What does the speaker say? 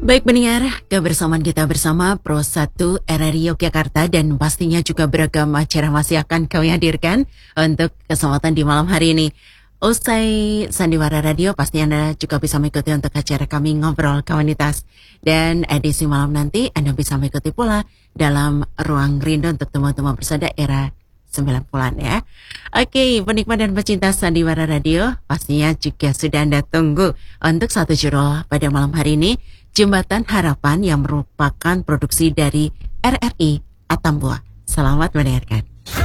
Baik pendengar, kebersamaan kita bersama Pro 1 RRI Yogyakarta dan pastinya juga beragam acara masih akan kami hadirkan untuk kesempatan di malam hari ini. Usai Sandiwara Radio, pasti Anda juga bisa mengikuti untuk acara kami Ngobrol Komunitas. Dan edisi malam nanti Anda bisa mengikuti pula dalam Ruang Rindu untuk teman-teman bersada era 90-an ya. Oke, penikmat dan pecinta Sandiwara Radio, pastinya juga sudah Anda tunggu untuk satu judul pada malam hari ini, Jembatan Harapan yang merupakan produksi dari RRI Atambua. Selamat mendengarkan.